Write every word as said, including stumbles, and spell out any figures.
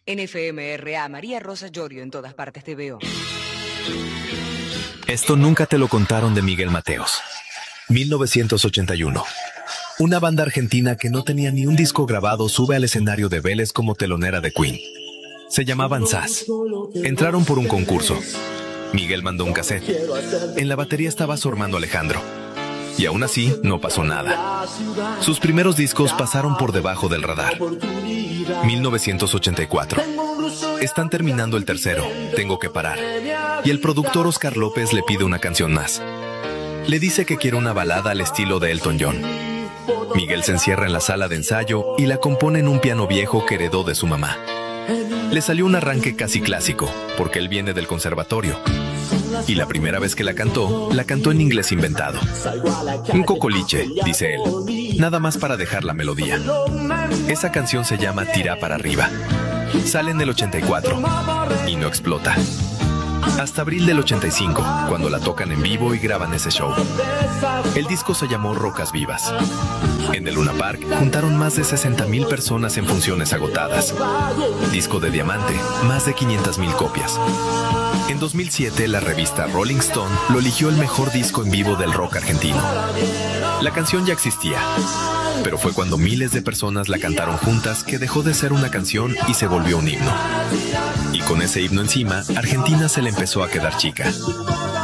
En F M R A, María Rosa Llorio, en todas partes te veo. Esto nunca te lo contaron de Miguel Mateos. mil novecientos ochenta y uno. Una banda argentina que no tenía ni un disco grabado sube al escenario de Vélez como telonera de Queen. Se llamaban Sass. Entraron por un concurso. Miguel mandó un cassette. En la batería estaba su hermano Alejandro. Y aún así, no pasó nada. Sus primeros discos pasaron por debajo del radar. mil novecientos ochenta y cuatro. Están terminando el tercero, Tengo que parar. Y el productor Oscar López le pide una canción más. Le dice que quiere una balada al estilo de Elton John. Miguel se encierra en la sala de ensayo y la compone en un piano viejo que heredó de su mamá. Le salió un arranque casi clásico, porque él viene del conservatorio. Y la primera vez que la cantó, la cantó en inglés inventado. Un cocoliche, dice él, nada más para dejar la melodía. Esa canción se llama Tira para arriba. Sale en el ochenta y cuatro y no explota. Hasta abril del ochenta y cinco, cuando la tocan en vivo y graban ese show. El disco se llamó Rocas Vivas. En el Luna Park juntaron más de sesenta mil personas en funciones agotadas. Disco de diamante, más de quinientas mil copias. En dos mil siete, la revista Rolling Stone lo eligió el mejor disco en vivo del rock argentino. La canción ya existía, pero fue cuando miles de personas la cantaron juntas que dejó de ser una canción y se volvió un himno. Y con ese himno encima, Argentina se le empezó a quedar chica.